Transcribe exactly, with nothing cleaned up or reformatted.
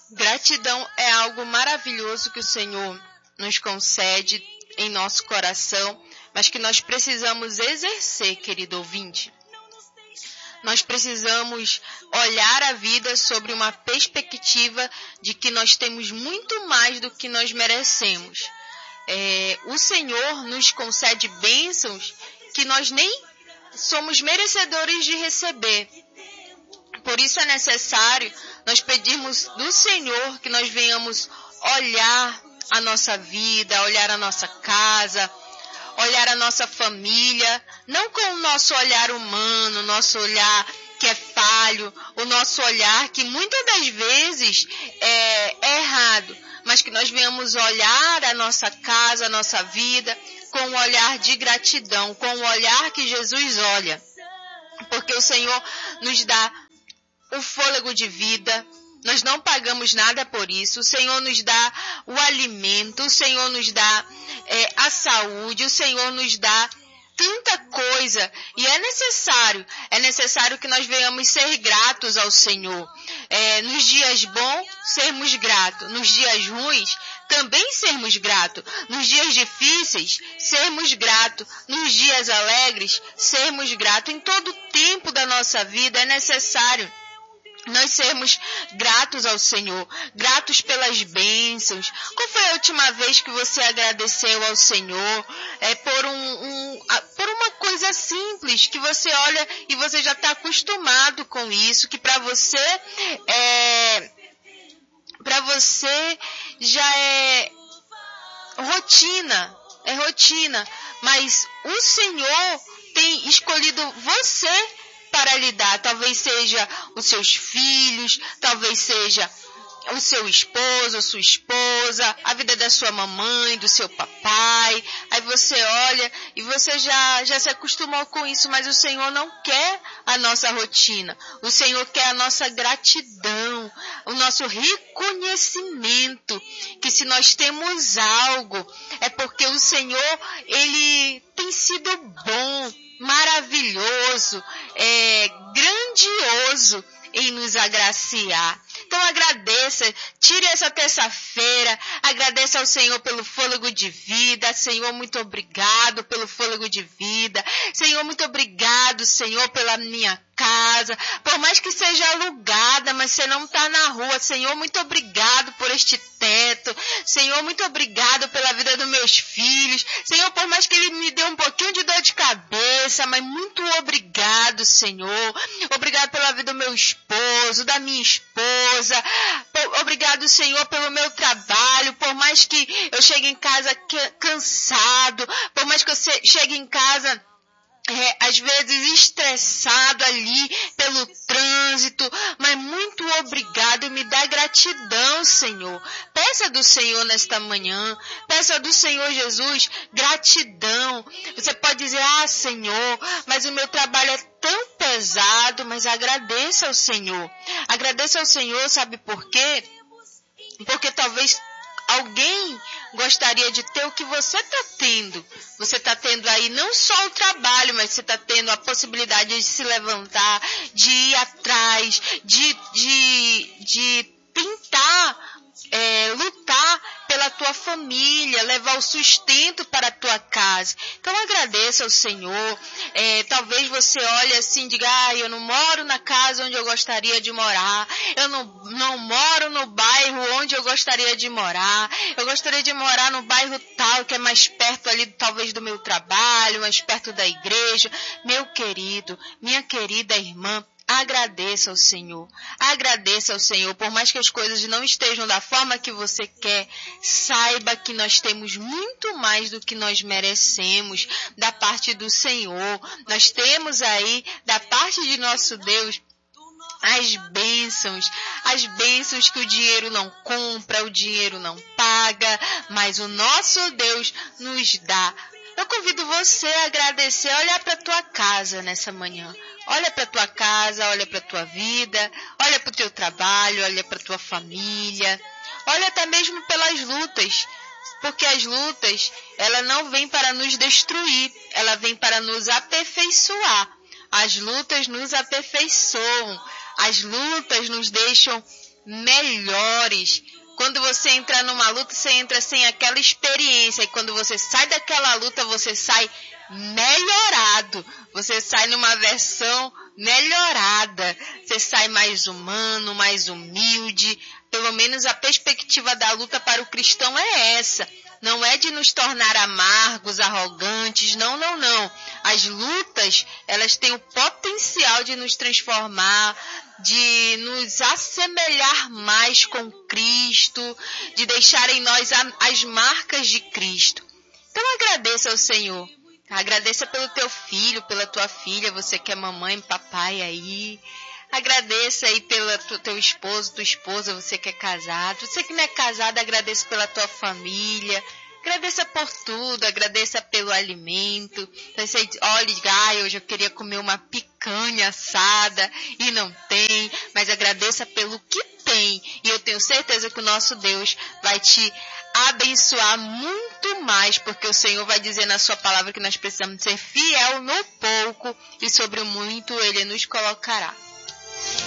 Gratidão é algo maravilhoso que o Senhor nos concede em nosso coração, mas que nós precisamos exercer, querido ouvinte. Nós precisamos olhar a vida sobre uma perspectiva de que nós temos muito mais do que nós merecemos. É, o Senhor nos concede bênçãos que nós nem somos merecedores de receber. Por isso é necessário nós pedirmos do Senhor que nós venhamos olhar a nossa vida, olhar a nossa casa, olhar a nossa família, não com o nosso olhar humano, nosso olhar que é falho, o nosso olhar que muitas das vezes é, é errado, mas que nós venhamos olhar a nossa casa, a nossa vida, com um olhar de gratidão, com o olhar que Jesus olha. Porque o Senhor nos dá o fôlego de vida, nós não pagamos nada por isso, o Senhor nos dá o alimento, o Senhor nos dá é, a saúde, o Senhor nos dá tanta coisa, e é necessário, é necessário que nós venhamos ser gratos ao Senhor. É, nos dias bons, sermos gratos, nos dias ruins, também sermos gratos, nos dias difíceis, sermos gratos, nos dias alegres, sermos gratos. Em todo tempo da nossa vida é necessário nós sermos gratos ao Senhor, gratos pelas bênçãos. Qual foi a última vez que você agradeceu ao Senhor é, por, um, um, por uma coisa simples, que você olha e você já está acostumado com isso, que para você, é, para você já é rotina, é rotina, mas o Senhor tem escolhido você para lhe dar, talvez seja os seus filhos, talvez seja o seu esposo, a sua esposa, a vida da sua mamãe, do seu papai. Aí você olha e você já, já se acostumou com isso, mas o Senhor não quer a nossa rotina. O Senhor quer a nossa gratidão, o nosso reconhecimento, que se nós temos algo, é porque o Senhor, Ele tem sido bom, maravilhoso, é, grandioso em nos agraciar. Então agradeça, tire essa terça-feira, agradeça ao Senhor pelo fôlego de vida. Senhor, muito obrigado pelo fôlego de vida. Senhor, muito obrigado, Senhor, pela minha casa, por mais que seja alugada, mas você não está na rua. Senhor, muito obrigado por este teto. Senhor, muito obrigado pela vida dos meus filhos. Senhor, por mais que ele me dê um pouquinho de dor de cabeça, mas muito obrigado, Senhor. Obrigado pela vida do meu esposo, da minha esposa. Obrigado, Senhor, pelo meu trabalho, por mais que eu chegue em casa cansado, por mais que eu chegue em casa É, às vezes estressado ali pelo trânsito, mas muito obrigado, me dá gratidão, Senhor. Peça do Senhor nesta manhã, peça do Senhor Jesus gratidão. Você pode dizer, ah, Senhor, mas o meu trabalho é tão pesado, mas agradeça ao Senhor. Agradeça ao Senhor, sabe por quê? Porque talvez alguém gostaria de ter o que você está tendo. Você está tendo aí não só o trabalho, mas você está tendo a possibilidade de se levantar, de ir atrás, de, de, de tentar é, lutar pela tua família, levar o sustento para a tua casa. Então agradeça ao Senhor. É, talvez você olhe assim e diga, ah, eu não moro na casa onde eu gostaria de morar, eu não, não moro no bairro onde eu gostaria de morar, eu gostaria de morar no bairro tal, que é mais perto ali talvez do meu trabalho, mais perto da igreja. Meu querido, minha querida irmã, agradeça ao Senhor, agradeça ao Senhor, por mais que as coisas não estejam da forma que você quer, saiba que nós temos muito mais do que nós merecemos da parte do Senhor. Nós temos aí, da parte de nosso Deus, as bênçãos, as bênçãos que o dinheiro não compra, o dinheiro não paga, mas o nosso Deus nos dá. Eu convido você a agradecer, olhar para a tua casa nessa manhã. Olha para a tua casa, olha para a tua vida, olha para o teu trabalho, olha para a tua família. Olha até mesmo pelas lutas, porque as lutas, ela não vêm para nos destruir, ela vem para nos aperfeiçoar. As lutas nos aperfeiçoam, as lutas nos deixam melhores. Quando você entra numa luta, você entra sem aquela experiência. E quando você sai daquela luta, você sai melhorado. Você sai numa versão melhorada. Você sai mais humano, mais humilde. Pelo menos a perspectiva da luta para o cristão é essa. Não é de nos tornar amargos, arrogantes. Não, não, não. As lutas, elas têm o potencial de nos transformar, de nos assemelhar mais com Cristo, de deixar em nós as marcas de Cristo. Então agradeça ao Senhor. Agradeça pelo teu filho, pela tua filha, você que é mamãe, papai aí. Agradeça aí pelo teu esposo, tua esposa, você que é casado. Você que não é casado, agradeça pela tua família. Agradeça por tudo, agradeça pelo alimento. Você olha, ai, hoje eu queria comer uma picanha assada e não tem, mas agradeça pelo que tem. E eu tenho certeza que o nosso Deus vai te abençoar muito mais, porque o Senhor vai dizer na sua palavra que nós precisamos ser fiel no pouco e sobre o muito Ele nos colocará.